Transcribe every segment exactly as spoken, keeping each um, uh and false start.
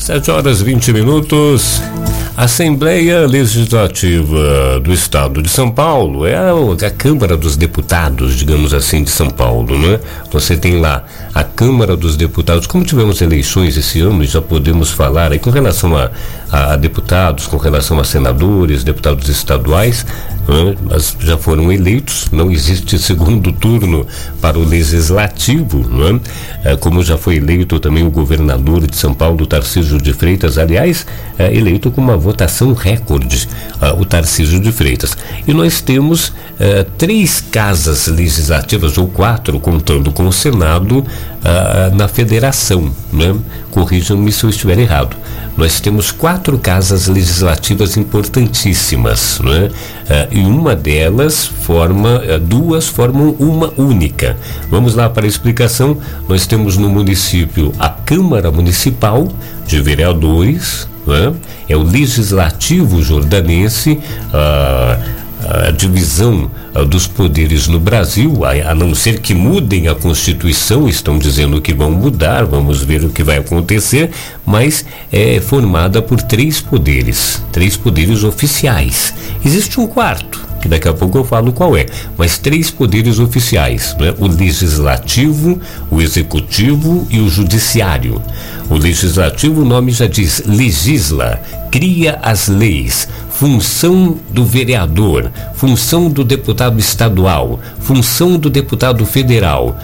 sete horas e vinte minutos. Assembleia Legislativa do Estado de São Paulo é a, a Câmara dos Deputados, digamos assim, de São Paulo, né? Você tem lá a Câmara dos Deputados. Como tivemos eleições esse ano, já podemos falar aí com relação a, a, a deputados, com relação a senadores, deputados estaduais, né? Mas já foram eleitos, não existe segundo turno para o Legislativo, né? É, como já foi eleito também o governador de São Paulo, Tarcísio de Freitas, aliás, é, eleito com uma votação recorde, uh, o Tarcísio de Freitas. E nós temos uh, três casas legislativas, ou quatro, contando com o Senado, uh, na federação, né? Corrijam-me se eu estiver errado. Nós temos quatro casas legislativas importantíssimas, né? Uh, e uma delas forma, uh, duas formam uma única. Vamos lá para a explicação. Nós temos no município a Câmara Municipal de Vereadores, né? É o Legislativo Jordanense, a, a divisão a, dos poderes no Brasil, a, a não ser que mudem a Constituição, estão dizendo que vão mudar, vamos ver o que vai acontecer, mas é formada por três poderes, três poderes oficiais. Existe um quarto, que daqui a pouco eu falo qual é, mas três poderes oficiais, né? O Legislativo, o Executivo e o Judiciário. O Legislativo, o nome já diz, legisla, cria as leis, função do vereador, função do deputado estadual, função do deputado federal,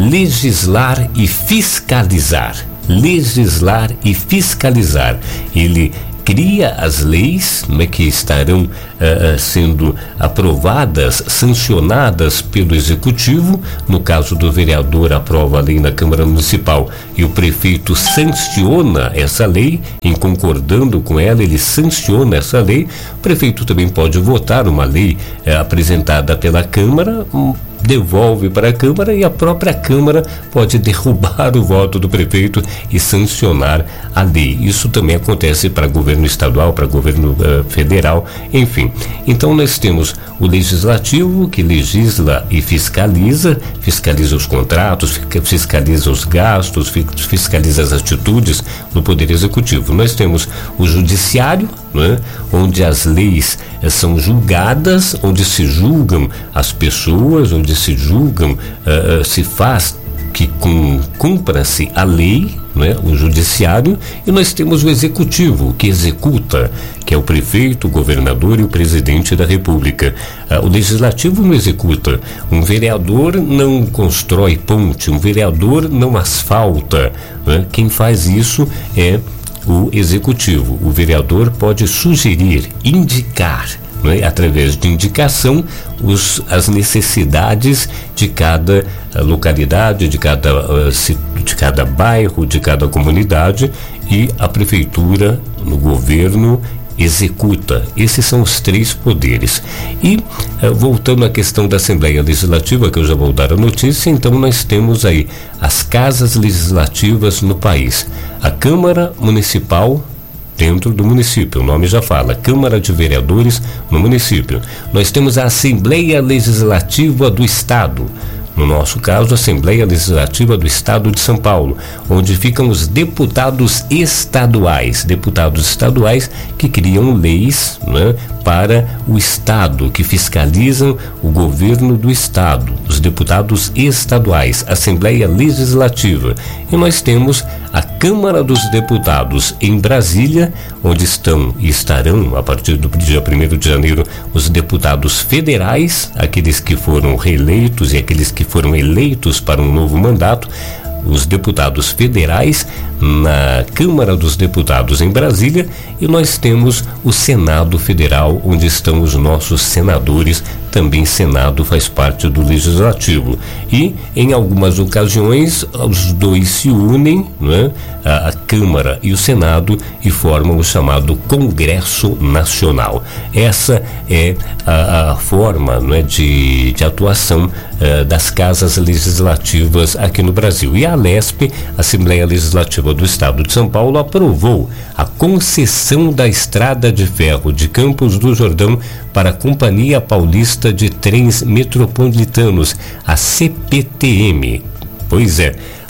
legislar e fiscalizar, legislar e fiscalizar. Ele cria as leis, né, que estarão uh, sendo aprovadas, sancionadas pelo Executivo. No caso do vereador, aprova a lei na Câmara Municipal e o prefeito sanciona essa lei, em concordando com ela, ele sanciona essa lei. O prefeito também pode votar uma lei uh, apresentada pela Câmara, um, devolve para a Câmara e a própria Câmara pode derrubar o voto do prefeito e sancionar a lei. Isso também acontece para governo estadual, para governo uh, federal, enfim. Então nós temos o Legislativo, que legisla e fiscaliza, fiscaliza os contratos, fiscaliza os gastos, fiscaliza as atitudes no Poder Executivo. Nós temos o Judiciário, né, onde as leis eh, são julgadas, onde se julgam as pessoas, onde se julgam, uh, se faz que com, cumpra-se a lei, né, o Judiciário, e nós temos o Executivo, que executa, que é o prefeito, o governador e o presidente da República. Uh, o Legislativo não executa, um vereador não constrói ponte, um vereador não asfalta, né? Quem faz isso é o Executivo. O vereador pode sugerir, indicar, né, através de indicação, os, as necessidades de cada uh, localidade, de cada, uh, de cada bairro, de cada comunidade, e a prefeitura, no governo, executa. Esses são os três poderes. E uh, voltando à questão da Assembleia Legislativa, que eu já vou dar a notícia, então nós temos aí as casas legislativas no país. A Câmara Municipal dentro do município, o nome já fala, Câmara de Vereadores no município. Nós temos a Assembleia Legislativa do Estado, no nosso caso, a Assembleia Legislativa do Estado de São Paulo, onde ficam os deputados estaduais, deputados estaduais que criam leis, né, para o Estado, que fiscalizam o governo do Estado, os deputados estaduais, Assembleia Legislativa. E nós temos a Câmara dos Deputados em Brasília, onde estão e estarão, a partir do dia primeiro de janeiro, os deputados federais, aqueles que foram reeleitos e aqueles que foram eleitos para um novo mandato, os deputados federais na Câmara dos Deputados em Brasília, e nós temos o Senado Federal, onde estão os nossos senadores. Também Senado faz parte do Legislativo. E, em algumas ocasiões, os dois se unem, né, a, a Câmara e o Senado, e formam o chamado Congresso Nacional. Essa é a, a forma, né, de, de atuação uh, das casas legislativas aqui no Brasil. E a Alesp, Assembleia Legislativa do Estado de São Paulo, aprovou a concessão da estrada de ferro de Campos do Jordão para a Companhia Paulista de Trens Metropolitanos, a C P T M. Pois é,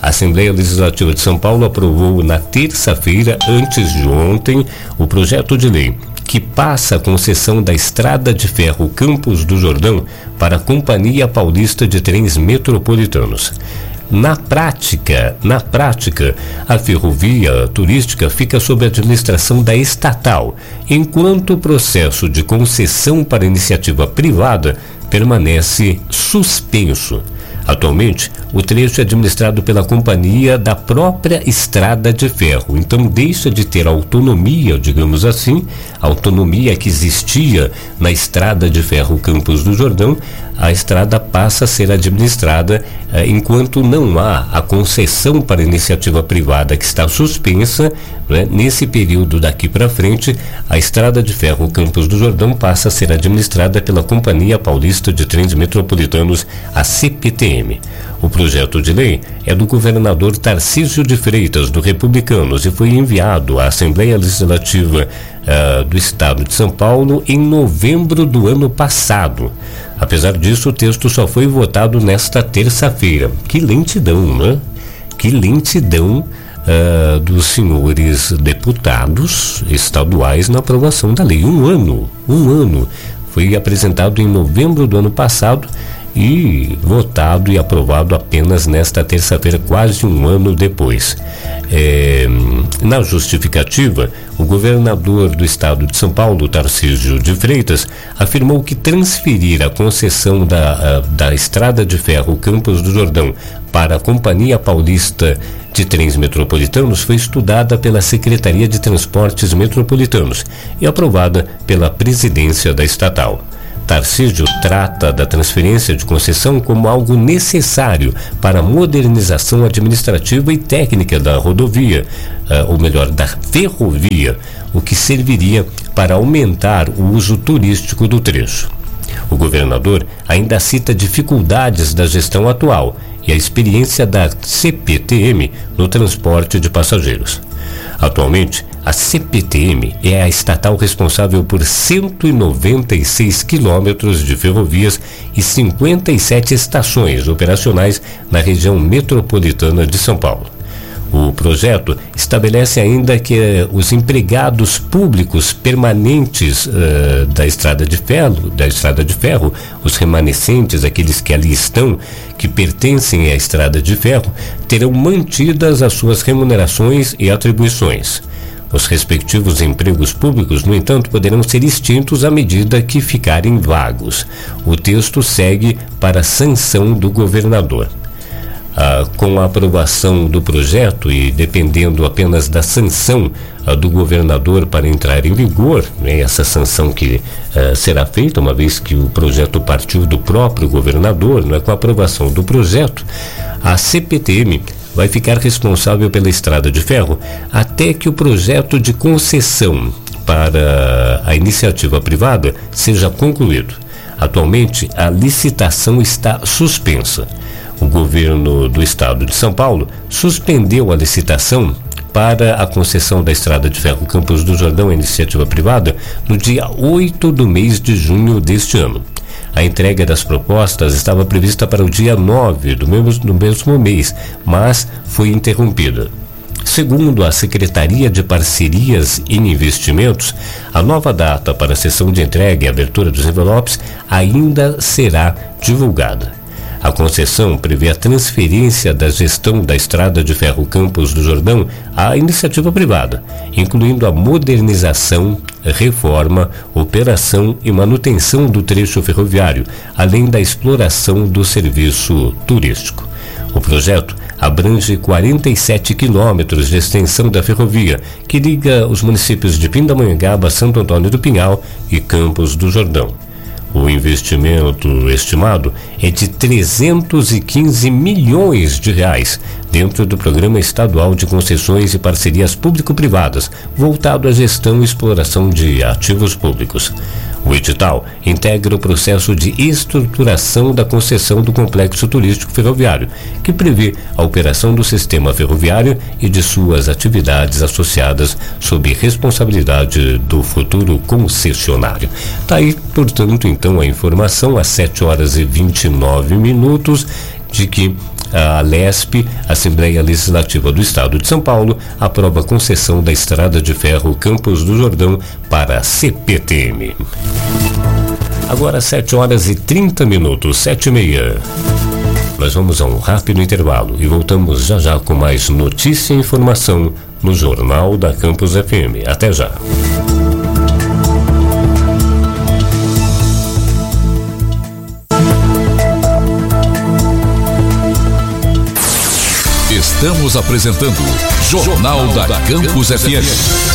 A Assembleia Legislativa de São Paulo aprovou na terça-feira, antes de ontem, o projeto de lei que passa a concessão da Estrada de Ferro Campos do Jordão para a Companhia Paulista de Trens Metropolitanos. Na prática, na prática, a ferrovia turística fica sob a administração da estatal, enquanto o processo de concessão para iniciativa privada permanece suspenso. Atualmente, o trecho é administrado pela companhia da própria Estrada de Ferro, então deixa de ter autonomia, digamos assim, a autonomia que existia na Estrada de Ferro Campos do Jordão. A estrada passa a ser administrada eh, enquanto não há a concessão para iniciativa privada que está suspensa, né? Nesse período daqui para frente, a Estrada de Ferro Campos do Jordão passa a ser administrada pela Companhia Paulista de Trens Metropolitanos, a C P T M. O projeto de lei é do governador Tarcísio de Freitas, do Republicanos, e foi enviado à Assembleia Legislativa uh, do Estado de São Paulo em novembro do ano passado. Apesar disso, o texto só foi votado nesta terça-feira. Que lentidão, né? Que lentidão uh, dos senhores deputados estaduais na aprovação da lei. Um ano, um ano. Foi apresentado em novembro do ano passado e votado e aprovado apenas nesta terça-feira, quase um ano depois. É, na justificativa, o governador do estado de São Paulo, Tarcísio de Freitas, afirmou que transferir a concessão da, a, da Estrada de Ferro Campos do Jordão para a Companhia Paulista de Trens Metropolitanos foi estudada pela Secretaria de Transportes Metropolitanos e aprovada pela presidência da estatal. Tarcísio trata da transferência de concessão como algo necessário para a modernização administrativa e técnica da rodovia, uh, ou melhor, da ferrovia, o que serviria para aumentar o uso turístico do trecho. O governador ainda cita dificuldades da gestão atual e a experiência da C P T M no transporte de passageiros. Atualmente, a C P T M é a estatal responsável por cento e noventa e seis quilômetros de ferrovias e cinquenta e sete estações operacionais na região metropolitana de São Paulo. O projeto estabelece ainda que eh, os empregados públicos permanentes uh, da Estrada de Ferro, da Estrada de Ferro, os remanescentes, aqueles que ali estão, que pertencem à Estrada de Ferro, terão mantidas as suas remunerações e atribuições. Os respectivos empregos públicos, no entanto, poderão ser extintos à medida que ficarem vagos. O texto segue para a sanção do governador. Ah, com a aprovação do projeto e dependendo apenas da sanção ah, do governador para entrar em vigor, né, essa sanção que ah, será feita, uma vez que o projeto partiu do próprio governador, né, com a aprovação do projeto, a C P T M vai ficar responsável pela Estrada de Ferro até que o projeto de concessão para a iniciativa privada seja concluído. Atualmente, a licitação está suspensa. O governo do estado de São Paulo suspendeu a licitação para a concessão da Estrada de Ferro Campos do Jordão à iniciativa privada no dia oito do mês de junho deste ano. A entrega das propostas estava prevista para o dia nove do mesmo, do mesmo mês, mas foi interrompida. Segundo a Secretaria de Parcerias e Investimentos, a nova data para a sessão de entrega e abertura dos envelopes ainda será divulgada. A concessão prevê a transferência da gestão da Estrada de Ferro Campos do Jordão à iniciativa privada, incluindo a modernização, reforma, operação e manutenção do trecho ferroviário, além da exploração do serviço turístico. O projeto abrange quarenta e sete quilômetros de extensão da ferrovia, que liga os municípios de Pindamonhangaba, Santo Antônio do Pinhal e Campos do Jordão. O investimento estimado é de trezentos e quinze milhões de reais dentro do Programa Estadual de Concessões e Parcerias Público-Privadas, voltado à gestão e exploração de ativos públicos. O edital integra o processo de estruturação da concessão do complexo turístico ferroviário, que prevê a operação do sistema ferroviário e de suas atividades associadas sob responsabilidade do futuro concessionário. Está aí, portanto, então, a informação às sete horas e vinte e nove minutos de que A Lesp, Assembleia Legislativa do Estado de São Paulo, aprova a concessão da estrada de ferro Campos do Jordão para a C P T M. Agora sete horas e trinta minutos, sete e meia. Nós vamos a um rápido intervalo e voltamos já já com mais notícia e informação no Jornal da Campus F M. Até já. Estamos apresentando Jornal da Campus F M.